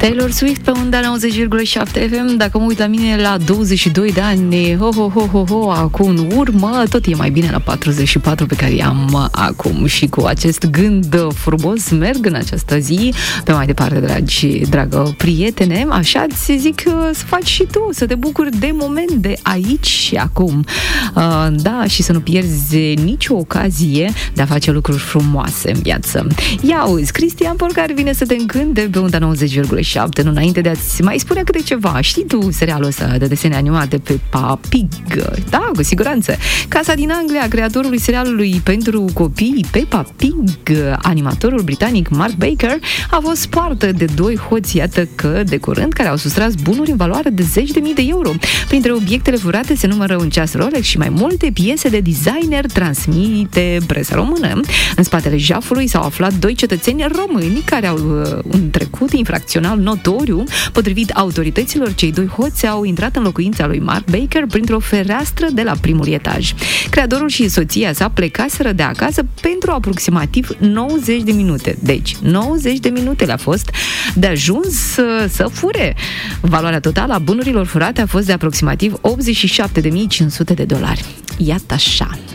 Taylor Swift pe unda 90,7 FM. Dacă mă uit la mine la 22 de ani, acum în urmă, tot e mai bine la 44 pe care i-am acum. Și cu acest gând frumos merg în această zi pe mai departe, dragă prietene. Așa ți zic să faci și tu, să te bucuri de moment, de aici și acum. Da, și să nu pierzi nicio ocazie de a face lucruri frumoase în viață. Ia auzi, Cristian Porcar vine să te încânte pe unda 90,7. Nu înainte de a-ți mai spune câte ceva. Știi tu serialul ăsta de desene animate Peppa Pig? Da, cu siguranță. Casa din Anglia, creatorului serialului pentru copii Peppa Pig, animatorul britanic Mark Baker, a fost spartă de doi hoți, iată că de curând, care au sustras bunuri în valoare de 10.000 de euro. Printre obiectele furate se numără un ceas Rolex și mai multe piese de designer, transmite presa română. În spatele jafului s-au aflat doi cetățeni români care au un trecut infracțional notoriu. Potrivit autorităților, cei doi hoți au intrat în locuința lui Mark Baker printr-o fereastră de la primul etaj. Creatorul și soția sa plecaseră de acasă pentru aproximativ 90 de minute. Deci, 90 de minute le-a fost de ajuns să fure. Valoarea totală a bunurilor furate a fost de aproximativ $87.500. Iată așa.